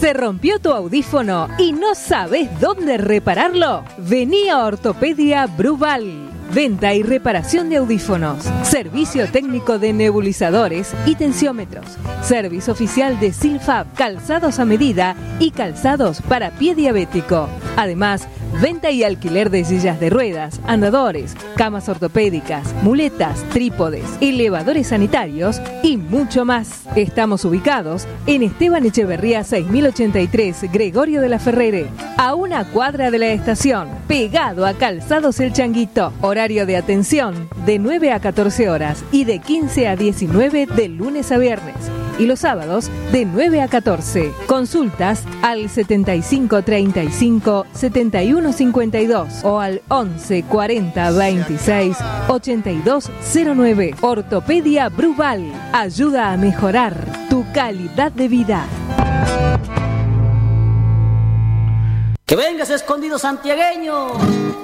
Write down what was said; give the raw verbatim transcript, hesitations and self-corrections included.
¿Se rompió tu audífono y no sabes dónde repararlo? Vení a Ortopedia Bruval. Venta y reparación de audífonos. Servicio técnico de nebulizadores y tensiómetros. Servicio oficial de Silfab, calzados a medida y calzados para pie diabético. Además, venta y alquiler de sillas de ruedas, andadores, camas ortopédicas, muletas, trípodes, elevadores sanitarios y mucho más. Estamos ubicados en Esteban Echeverría seis mil ochenta y tres, Gregorio de la Ferrere, a una cuadra de la estación, pegado a Calzados El Changuito. Horario de atención de nueve a catorce horas y de quince a diecinueve de lunes a viernes. Y los sábados de nueve a catorce. Consultas al setenta y cinco treinta y cinco setenta y uno cincuenta y dos o al once cuarenta veintiséis ochenta y dos cero nueve. Ortopedia Bruval. Ayuda a mejorar tu calidad de vida. ¡Que vengas, escondido santiagueño!